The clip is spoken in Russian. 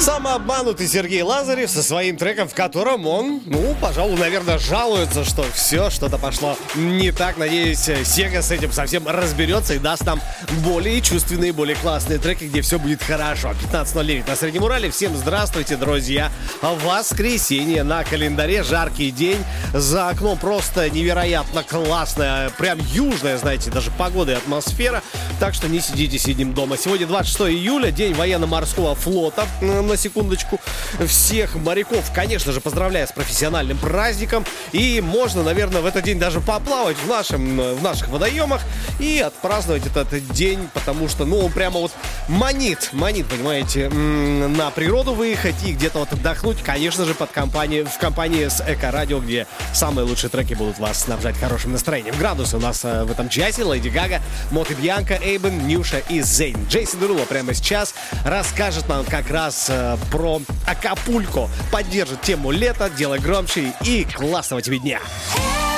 Самообманутый Сергей Лазарев со своим треком, в котором он, пожалуй, наверное, жалуется, что все что-то пошло не так. Надеюсь, Сега с этим совсем разберется и даст нам более чувственные, более классные треки, где все будет хорошо. 15:09 на Среднем Урале. Всем здравствуйте, друзья. Воскресенье на календаре, жаркий день. За окном просто невероятно классная, прям южная, знаете, даже погода и атмосфера. Так что не сидите, сидим дома. Сегодня 26 июля, день военно-морского флота. На секундочку. Всех моряков, конечно же, поздравляю с профессиональным праздником. И можно, наверное, в этот день даже поплавать в наших водоемах и отпраздновать этот день, потому что, он прямо вот манит, понимаете, на природу выехать и где-то вот отдохнуть, конечно же, в компании с Эко-радио, где самые лучшие треки будут вас снабжать хорошим настроением. Градусы у нас в этом часе: Леди Гага, Мот и Бьянка, Эйбен, Нюша и Зейн. Джейсон Деруло прямо сейчас расскажет нам как раз про Акапулько, поддержит тему лета, делай громче и классного тебе дня.